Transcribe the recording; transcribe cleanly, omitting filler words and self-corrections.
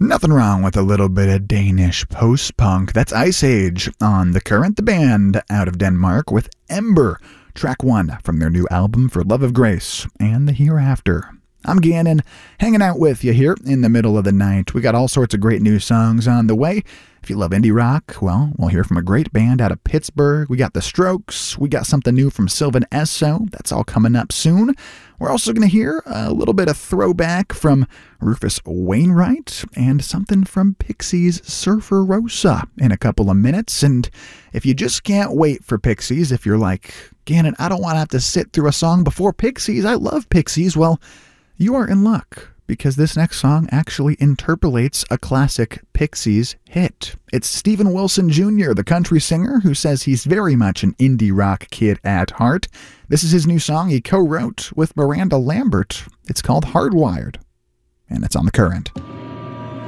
Nothing wrong with a little bit of Danish post-punk. That's Ice Age on The Current, the band out of Denmark, with Ember, track 1 from their new album For Love of Grace and the Hereafter. I'm Gannon, hanging out with you here in the middle of the night. We got all sorts of great new songs on the way. If you love indie rock, well, we'll hear from a great band out of Pittsburgh. We got The Strokes. We got something new from Sylvan Esso. That's all coming up soon. We're also going to hear a little bit of throwback from Rufus Wainwright and something from Pixies' Surfer Rosa in a couple of minutes. And if you just can't wait for Pixies, if you're like, Gannon, I don't want to have to sit through a song before Pixies. I love Pixies. Well, you are in luck, because this next song actually interpolates a classic Pixies hit. It's Steven Wilson Jr., the country singer, who says he's very much an indie rock kid at heart. This is his new song he co-wrote with Miranda Lambert. It's called Hardwired, and it's on The Current.